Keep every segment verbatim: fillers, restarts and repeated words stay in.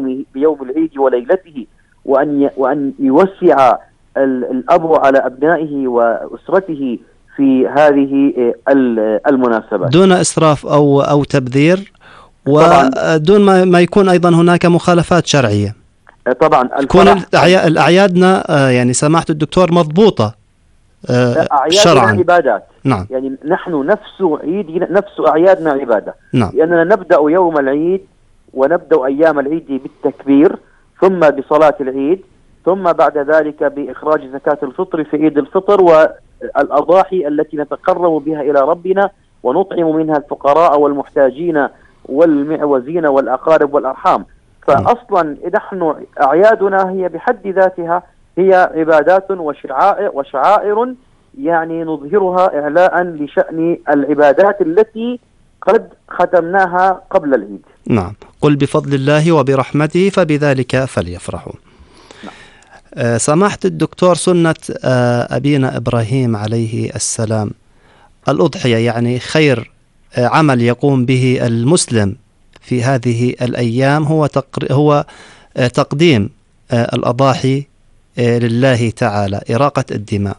بيوم بيوم العيد وليلته، وأن وأن يوسع الأب على أبنائه وأسرته في هذه المناسبات دون إسراف أو أو تبذير، ودون ما ما يكون أيضا هناك مخالفات شرعية. طبعا تكون الأعيادنا يعني سماحة الدكتور مضبوطة شرعا. عبادات. نعم. يعني نحن نفس عيد نفس أعيادنا عبادة. نعم. لأننا نبدأ يوم العيد ونبدأ أيام العيد بالتكبير، ثم بصلاة العيد، ثم بعد ذلك بإخراج زكاة الفطر في عيد الفطر والأضاحي التي نتقرب بها إلى ربنا ونطعم منها الفقراء والمحتاجين والمعوزين والأقارب والأرحام. فأصلا نحن أعيادنا هي بحد ذاتها هي عبادات وشعائر, وشعائر يعني نظهرها إعلاء لشأن العبادات التي قد ختمناها قبل العيد. نعم. قل بفضل الله وبرحمته فبذلك فليفرحوا. نعم. آه سماحة الدكتور، سنة آه أبينا إبراهيم عليه السلام الأضحية، يعني خير آه عمل يقوم به المسلم في هذه الأيام هو تقر... هو آه تقديم آه الأضاحي آه لله تعالى، إراقة الدماء.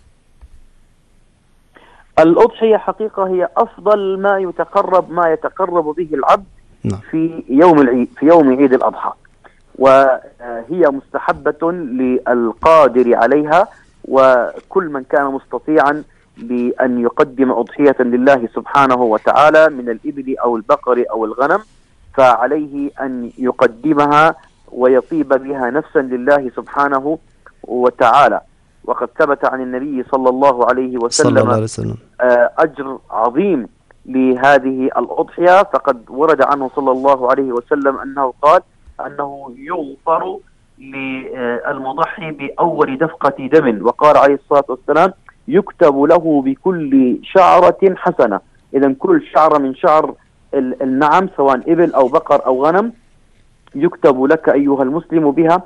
الأضحية حقيقة هي أفضل ما يتقرب ما يتقرب به العبد نعم. في يوم العيد في يوم عيد الأضحى، وهي مستحبة للقادر عليها، وكل من كان مستطيعا بأن يقدم أضحية لله سبحانه وتعالى من الإبل أو البقر أو الغنم فعليه أن يقدمها ويطيب بها نفسا لله سبحانه وتعالى. وقد ثبت عن النبي صلى الله عليه وسلم, صلى الله عليه وسلم أجر عظيم لهذه الأضحية، فقد ورد عنه صلى الله عليه وسلم أنه قال أنه يغفر للمضحي بأول دفقة دم، وقال عليه الصلاة والسلام يكتب له بكل شعرة حسنة. إذن كل شعرة من شعر النعم سواء إبل أو بقر أو غنم يكتب لك أيها المسلم بها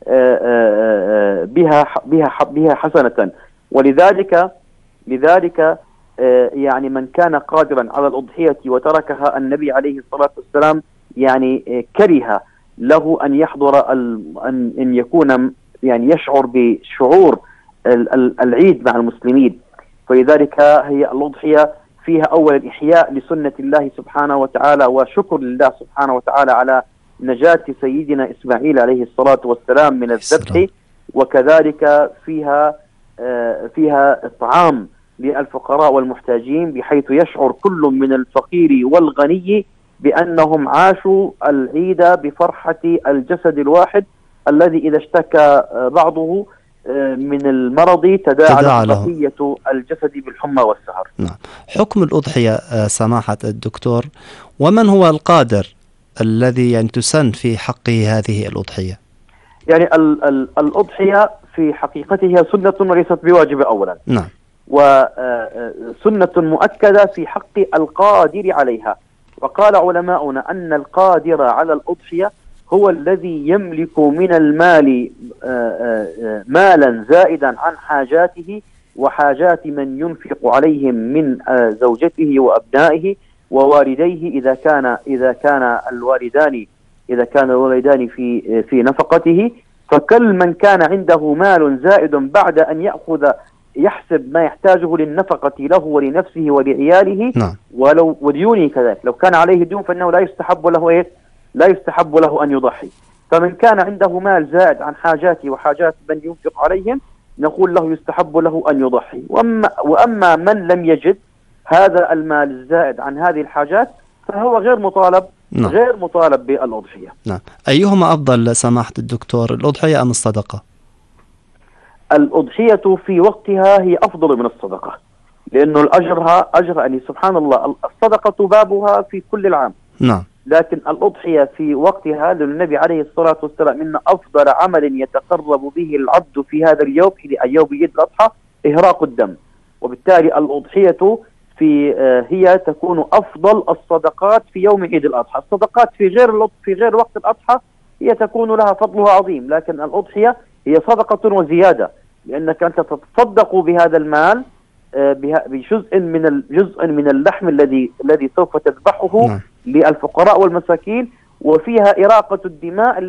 بها بها بها حسنة. ولذلك لذلك يعني من كان قادرا على الأضحية وتركها، النبي عليه الصلاة والسلام يعني كره له أن يحضر أن أن يكون يعني يشعر بشعور العيد مع المسلمين. فلذلك هي الأضحية فيها أولا إحياء لسنة الله سبحانه وتعالى وشكر لله سبحانه وتعالى على نجاة سيدنا إسماعيل عليه الصلاة والسلام من الذبح، وكذلك فيها فيها إطعام للفقراء والمحتاجين، بحيث يشعر كل من الفقير والغني بأنهم عاشوا العيد بفرحة الجسد الواحد الذي إذا اشتكى بعضه من المرض تداعى له بقية الجسد بالحمى والسهر. نعم. حكم الأضحية سماحة الدكتور، ومن هو القادر الذي يعني تسن في حقه هذه الأضحية؟ يعني ال ال الأضحية في حقيقتها سنة وليست بواجب أولا. نعم. وسنة مؤكدة في حق القادر عليها. وقال علماؤنا أن القادر على الأضحية هو الذي يملك من المال مالا زائدا عن حاجاته وحاجات من ينفق عليهم من زوجته وأبنائه ووالديه إذا كان إذا كان الوالدان إذا كان الوالدان في في نفقته. فكل من كان عنده مال زائد بعد أن يأخذ يحسب ما يحتاجه للنفقة له ولنفسه ولعياله، نعم. ولو وديونه كذلك، لو كان عليه ديون فإنه لا يستحب له إيه لا يستحب له أن يضحي. فمن كان عنده مال زائد عن حاجاته وحاجات من ينفق عليهم نقول له يستحب له أن يضحي. وأما, وأما من لم يجد هذا المال الزائد عن هذه الحاجات فهو غير مطالب نعم. غير مطالب بالأضحية. نعم. أيهما أفضل سماحة الدكتور، الأضحية أم الصدقة؟ الأضحية في وقتها هي أفضل من الصدقة، لأنه الأجرها أجر يعني سبحان الله الصدقة بابها في كل العام. نعم. لكن الأضحية في وقتها للنبي عليه الصلاة والسلام إن أفضل عمل يتقرب به العبد في هذا اليوم اليوم عيد الأضحى إهراق الدم، وبالتالي الأضحية في هي تكون أفضل الصدقات في يوم عيد الأضحى. الصدقات في غير في غير وقت الأضحى هي تكون لها فضلها عظيم، لكن الأضحية هي صدقة وزيادة، لأنك أنت تتصدق بهذا المال بجزء من الجزء من اللحم الذي الذي سوف تذبحه نعم. للفقراء والمساكين، وفيها إراقة الدماء